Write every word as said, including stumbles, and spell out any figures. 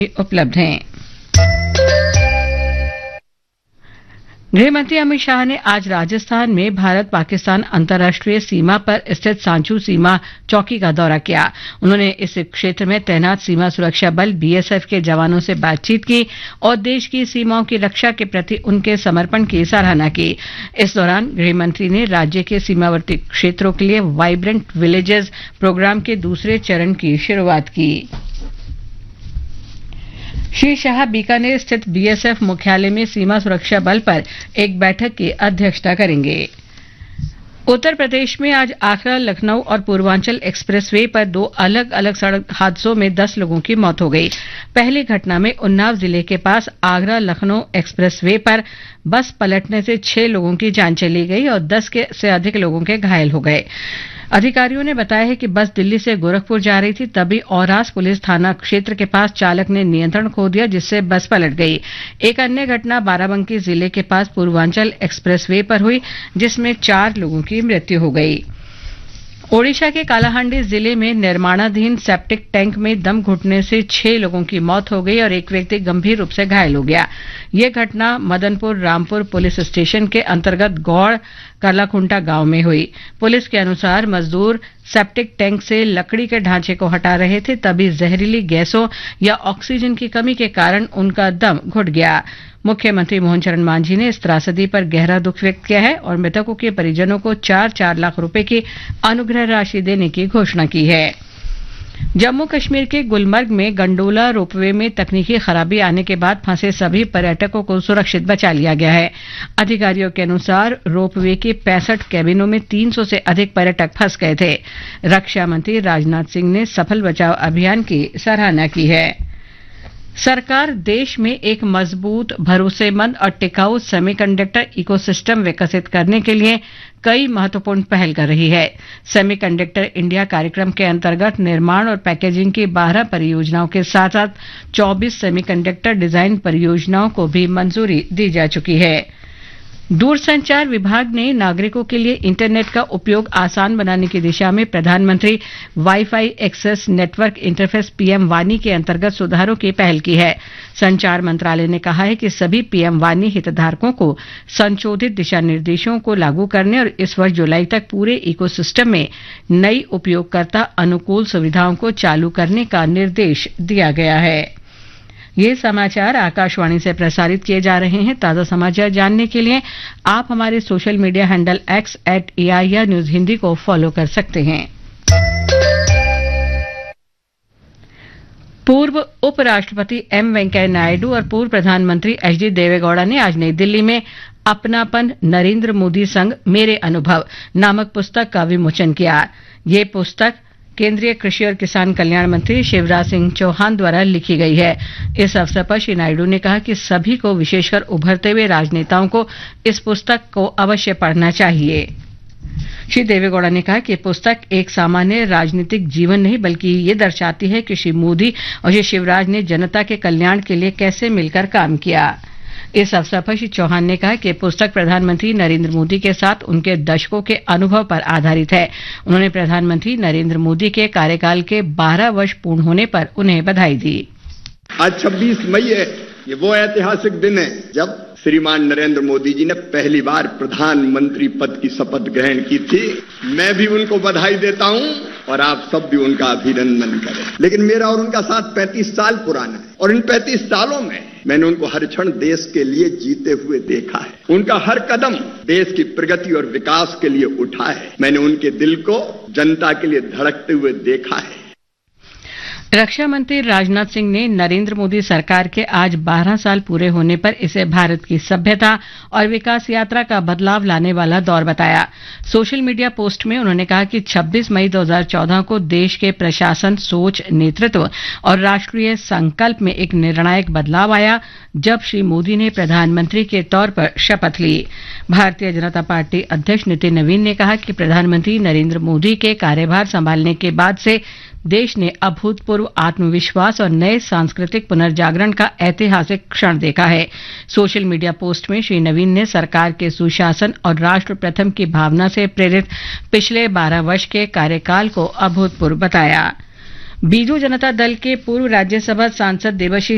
उपलब्ध हैं। गृहमंत्री अमित शाह ने आज राजस्थान में भारत पाकिस्तान अंतर्राष्ट्रीय सीमा पर स्थित सांचू सीमा चौकी का दौरा किया। उन्होंने इस क्षेत्र में तैनात सीमा सुरक्षा बल बीएसएफ के जवानों से बातचीत की और देश की सीमाओं की रक्षा के प्रति उनके समर्पण की सराहना की। इस दौरान गृहमंत्री ने राज्य के सीमावर्ती क्षेत्रों के लिए वाइब्रेंट विलेजेस प्रोग्राम के दूसरे चरण की शुरुआत की। श्री शाह बीकानेर स्थित बीएसएफ मुख्यालय में सीमा सुरक्षा बल पर एक बैठक की अध्यक्षता करेंगे। उत्तर प्रदेश में आज आगरा लखनऊ और पूर्वांचल एक्सप्रेसवे पर दो अलग अलग सड़क हादसों में दस लोगों की मौत हो गई। पहली घटना में उन्नाव जिले के पास आगरा लखनऊ एक्सप्रेसवे पर बस पलटने से छह लोगों की जान चली गई और दस के से अधिक लोगों के घायल हो गए। अधिकारियों ने बताया है कि बस दिल्ली से गोरखपुर जा रही थी, तभी औरास पुलिस थाना क्षेत्र के पास चालक ने नियंत्रण खो दिया, जिससे बस पलट गई। एक अन्य घटना बाराबंकी जिले के पास पूर्वांचल एक्सप्रेसवे पर हुई, जिसमें चार लोगों की मृत्यु हो गई। ओडिशा के कालाहांडी जिले में निर्माणाधीन सेप्टिक टैंक में दम घुटने से छह लोगों की मौत हो गई और एक व्यक्ति गंभीर रूप से घायल हो गया। यह घटना मदनपुर रामपुर पुलिस स्टेशन के अंतर्गत गौड़ करलाखुंटा गांव में हुई। पुलिस के अनुसार मजदूर सेप्टिक टैंक से लकड़ी के ढांचे को हटा रहे थे, तभी जहरीली गैसों या ऑक्सीजन की कमी के कारण उनका दम घुट गया। मुख्यमंत्री मोहन चरण मांझी ने इस त्रासदी पर गहरा दुख व्यक्त किया है और मृतकों के परिजनों को चार चार लाख रुपए की अनुग्रह राशि देने की घोषणा की है। जम्मू कश्मीर के गुलमर्ग में गंडोला रोपवे में तकनीकी खराबी आने के बाद फंसे सभी पर्यटकों को सुरक्षित बचा लिया गया है। अधिकारियों के अनुसार रोपवे के पैंसठ कैबिनों में तीन सौ से अधिक पर्यटक फंस गए थे। रक्षा मंत्री राजनाथ सिंह ने सफल बचाव अभियान की सराहना की है। सरकार देश में एक मजबूत, भरोसेमंद और टिकाऊ सेमीकंडक्टर इकोसिस्टम विकसित करने के लिए कई महत्वपूर्ण पहल कर रही है। सेमीकंडक्टर इंडिया कार्यक्रम के अंतर्गत निर्माण और पैकेजिंग की बारह परियोजनाओं के साथ साथ चौबीस सेमीकंडक्टर डिजाइन परियोजनाओं को भी मंजूरी दी जा चुकी है। दूरसंचार विभाग ने नागरिकों के लिए इंटरनेट का उपयोग आसान बनाने की दिशा में प्रधानमंत्री wifi access network interface PM वानी के अंतर्गत सुधारों की पहल की है। संचार मंत्रालय ने कहा है कि सभी पीएम वानी हितधारकों को संशोधित दिशा निर्देशों को लागू करने और इस वर्ष जुलाई तक पूरे इकोसिस्टम में नई उपयोगकर्ता अनुकूल सुविधाओं को चालू करने का निर्देश दिया गया है। ये समाचार आकाशवाणी से प्रसारित किए जा रहे हैं। ताजा समाचार जानने के लिए आप हमारे social media handle x eight AIR news Hindi को फॉलो कर सकते हैं। पूर्व उपराष्ट्रपति एम वेंकैया नायडू और पूर्व प्रधानमंत्री एच डी देवेगौड़ा ने आज नई दिल्ली में अपनापन नरेंद्र मोदी संग मेरे अनुभव नामक पुस्तक का विमोचन किया। ये पुस्तक केंद्रीय कृषि और किसान कल्याण मंत्री शिवराज सिंह चौहान द्वारा लिखी गई है। इस अवसर पर श्री नायडू ने कहा कि सभी को, विशेषकर उभरते हुए राजनेताओं को इस पुस्तक को अवश्य पढ़ना चाहिए। श्री देवेगौड़ा ने कहा कि पुस्तक एक सामान्य राजनीतिक जीवन नहीं, बल्कि ये दर्शाती है कि श्री मोदी और श्री शिवराज ने जनता के कल्याण के लिए कैसे मिलकर काम किया। इस अवसर पर श्री चौहान ने कहा कि पुस्तक प्रधानमंत्री नरेंद्र मोदी के साथ उनके दशकों के अनुभव पर आधारित है। उन्होंने प्रधानमंत्री नरेंद्र मोदी के कार्यकाल के बारह वर्ष पूर्ण होने पर उन्हें बधाई दी। आज छब्बीस मई है, ये वो ऐतिहासिक दिन है जब श्रीमान नरेंद्र मोदी जी ने पहली बार प्रधानमंत्री पद की शपथ ग्रहण की थी। मैं भी उनको बधाई देता हूं और आप सब भी उनका अभिनंदन करें। लेकिन मेरा और उनका साथ पैंतीस साल पुराना है और इन पैंतीस सालों में मैंने उनको हर क्षण देश के लिए जीते हुए देखा है। उनका हर कदम देश की प्रगति और विकास के लिए उठा है। मैंने उनके दिल को जनता के लिए धड़कते हुए देखा है। रक्षा मंत्री राजनाथ सिंह ने नरेंद्र मोदी सरकार के आज बारह साल पूरे होने पर इसे भारत की सभ्यता और विकास यात्रा का बदलाव लाने वाला दौर बताया। सोशल मीडिया पोस्ट में उन्होंने कहा कि छब्बीस मई दो हज़ार चौदह को देश के प्रशासन, सोच, नेतृत्व और राष्ट्रीय संकल्प में एक निर्णायक बदलाव आया जब श्री मोदी ने प्रधानमंत्री के तौर पर शपथ ली। भारतीय जनता पार्टी अध्यक्ष नितिन नवीन ने कहा कि प्रधानमंत्री नरेंद्र मोदी के कार्यभार संभालने के बाद से देश ने अभूतपूर्व आत्मविश्वास और नए सांस्कृतिक पुनर्जागरण का ऐतिहासिक क्षण देखा है। सोशल मीडिया पोस्ट में श्री नवीन ने सरकार के सुशासन और राष्ट्र प्रथम की भावना से प्रेरित पिछले बारह वर्ष के कार्यकाल को अभूतपूर्व बताया। बीजू जनता दल के पूर्व राज्यसभा सांसद देवर्षि